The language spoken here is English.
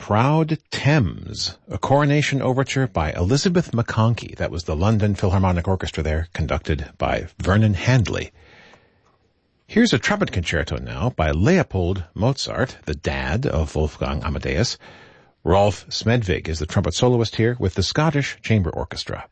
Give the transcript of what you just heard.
Proud Thames, a coronation overture by Elizabeth McConkie. That was the London Philharmonic Orchestra there, conducted by Vernon Handley. Here's a trumpet concerto now by Leopold Mozart, the dad of Wolfgang Amadeus. Rolf Smedvig is the trumpet soloist here with the Scottish Chamber Orchestra.